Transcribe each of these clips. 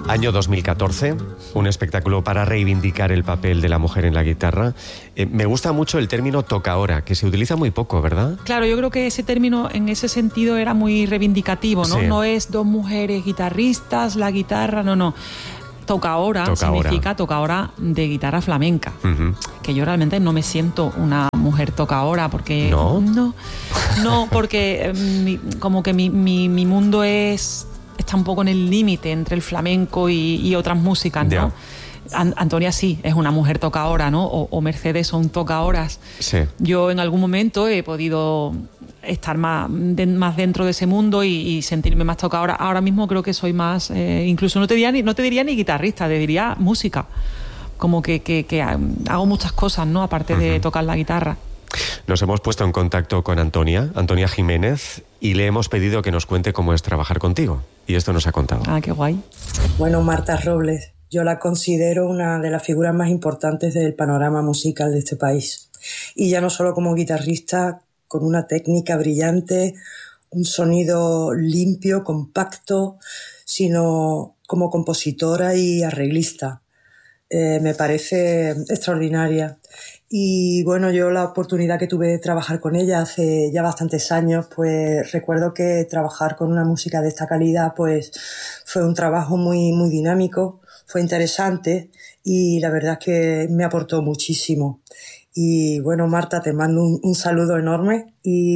Año 2014, un espectáculo para reivindicar el papel de la mujer en la guitarra. Me gusta mucho el término tocaora, que se utiliza muy poco, ¿verdad? Claro, yo creo que ese término en ese sentido era muy reivindicativo, ¿no? Sí. No es dos mujeres guitarristas, la guitarra, no. Tocaora significa tocaora de guitarra flamenca. Uh-huh. Que yo realmente no me siento una mujer tocaora porque... ¿No? No, porque como que mi mundo está un poco en el límite entre el flamenco y otras músicas, ¿no? Yeah. Antonia sí, es una mujer tocaora, ¿no? O Mercedes son tocaoras. Sí. Yo en algún momento he podido estar más dentro de ese mundo y sentirme más tocaora. Ahora mismo creo que soy más, incluso no te diría ni guitarrista, te diría música. Como que hago muchas cosas, ¿no? Aparte de tocar la guitarra. Nos hemos puesto en contacto con Antonia Jiménez, y le hemos pedido que nos cuente cómo es trabajar contigo. Y esto nos ha contado. Ah, qué guay. Bueno, Marta Robles, yo la considero una de las figuras más importantes del panorama musical de este país. Y ya no solo como guitarrista, con una técnica brillante, un sonido limpio, compacto, sino como compositora y arreglista. Me parece extraordinaria. Y bueno, yo la oportunidad que tuve de trabajar con ella hace ya bastantes años, pues recuerdo que trabajar con una música de esta calidad pues fue un trabajo muy, muy dinámico, fue interesante y la verdad es que me aportó muchísimo. Y bueno, Marta, te mando un saludo enorme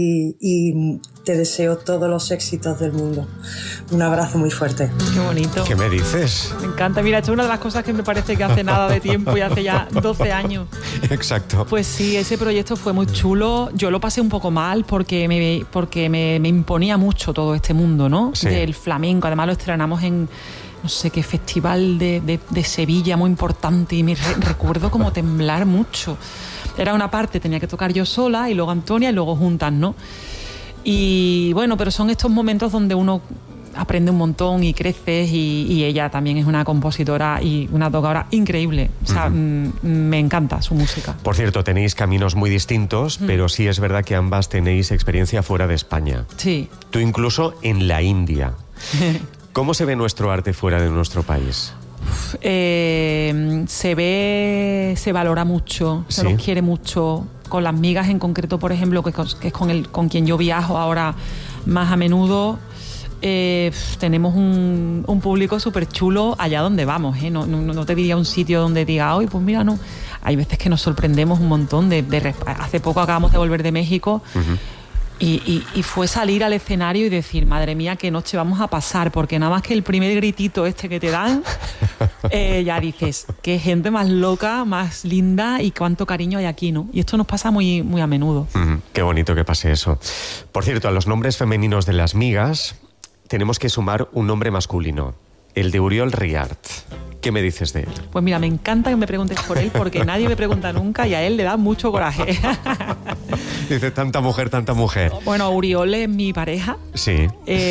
y te deseo todos los éxitos del mundo. Un abrazo muy fuerte. Qué bonito. ¿Qué me dices? Me encanta. Mira, esto es una de las cosas que me parece que hace nada de tiempo y hace ya 12 años. Exacto. Pues sí, ese proyecto fue muy chulo. Yo lo pasé un poco mal porque me imponía mucho todo este mundo, ¿no? Sí. Del flamenco. Además lo estrenamos en no sé qué festival de Sevilla muy importante y me recuerdo como temblar mucho. Era una parte, tenía que tocar yo sola y luego Antonia y luego juntas, ¿no? Y bueno, pero son estos momentos donde uno aprende un montón y creces y ella también es una compositora y una tocadora increíble. O sea, me encanta su música. Por cierto, tenéis caminos muy distintos, pero sí es verdad que ambas tenéis experiencia fuera de España. Sí. Tú incluso en la India. ¿Cómo se ve nuestro arte fuera de nuestro país? Se valora mucho, se nos quiere mucho. Con las migas en concreto, por ejemplo, que es con quien yo viajo ahora más a menudo, tenemos un público súper chulo allá donde vamos, ¿eh? No te diría un sitio donde diga, hoy pues mira, no. Hay veces que nos sorprendemos un montón. Hace poco acabamos de volver de México. Uh-huh. Y fue salir al escenario y decir, madre mía, qué noche vamos a pasar, porque nada más que el primer gritito este que te dan, ya dices, qué gente más loca, más linda y cuánto cariño hay aquí, ¿no? Y esto nos pasa muy, muy a menudo. Qué bonito que pase eso. Por cierto, a los nombres femeninos de las migas tenemos que sumar un nombre masculino, el de Uriol Riart. ¿Qué me dices de él? Pues mira, me encanta que me preguntes por él porque nadie me pregunta nunca y a él le da mucho coraje. Dice, tanta mujer, tanta mujer. Bueno, Uriol es mi pareja. Sí.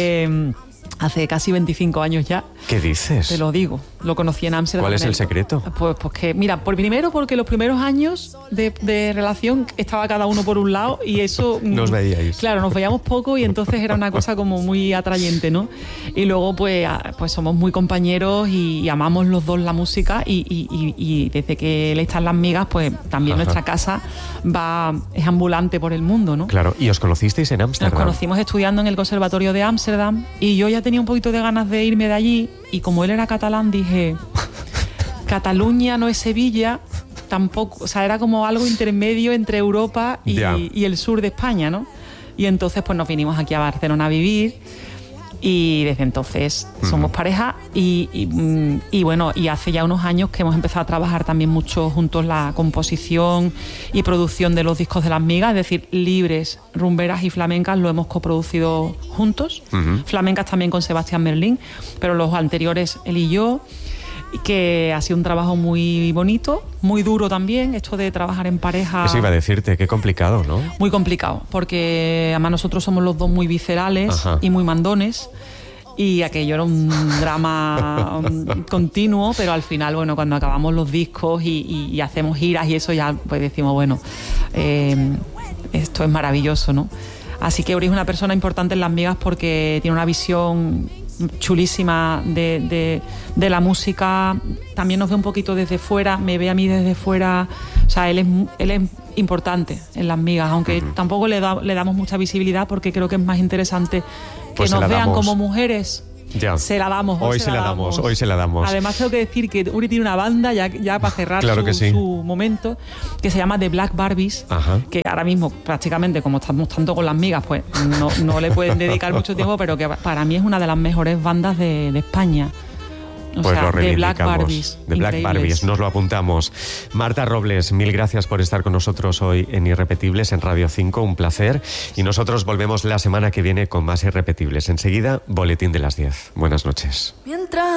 Hace casi 25 años ya. ¿Qué dices? Te lo digo. Lo conocí en Ámsterdam. ¿Cuál es el secreto? Pues que, mira, primero porque los primeros años de relación estaba cada uno por un lado y eso... Nos veíais. Claro, nos veíamos poco y entonces era una cosa como muy atrayente, ¿no? Y luego pues somos muy compañeros y amamos los dos la música y desde que él está en Las Migas, pues también nuestra casa es ambulante por el mundo, ¿no? Claro, ¿y os conocisteis en Ámsterdam? Nos conocimos estudiando en el Conservatorio de Ámsterdam y yo ya tenía un poquito de ganas de irme de allí y como él era catalán dije, Cataluña no es Sevilla, tampoco, o sea, era como algo intermedio entre Europa y el sur de España, ¿no? Y entonces pues nos vinimos aquí a Barcelona a vivir y desde entonces somos pareja y bueno, y hace ya unos años que hemos empezado a trabajar también mucho juntos la composición y producción de los discos de Las Migas, es decir, Libres, Rumberas y Flamencas lo hemos coproducido juntos, Flamencas también con Sebastián Merlín, pero los anteriores él y yo, que ha sido un trabajo muy bonito, muy duro también, esto de trabajar en pareja. Eso iba a decirte, qué complicado, ¿no? Muy complicado, porque además nosotros somos los dos muy viscerales y muy mandones y aquello era un drama continuo, pero al final, bueno, cuando acabamos los discos y hacemos giras y eso ya pues decimos, bueno, esto es maravilloso, ¿no? Así que Uri es una persona importante en Las Migas porque tiene una visión chulísima de la música. También nos ve un poquito desde fuera, me ve a mí desde fuera. O sea, él es importante en Las Migas, aunque tampoco le damos mucha visibilidad, porque creo que es más interesante que pues nos vean como mujeres. Ya. Se la damos. Hoy se la damos. Además, tengo que decir que Uri tiene una banda, ya para cerrar claro su momento, que se llama The Black Barbies. Ajá. Que ahora mismo, prácticamente, como estamos tanto con Las Migas, pues no le pueden dedicar mucho tiempo, pero que para mí es una de las mejores bandas de España. Pues lo reivindicamos. The Black Barbies. The Black Barbies, nos lo apuntamos. Marta Robles, mil gracias por estar con nosotros hoy en Irrepetibles, en Radio 5, un placer. Y nosotros volvemos la semana que viene con más Irrepetibles. Enseguida, Boletín de las 10. Buenas noches.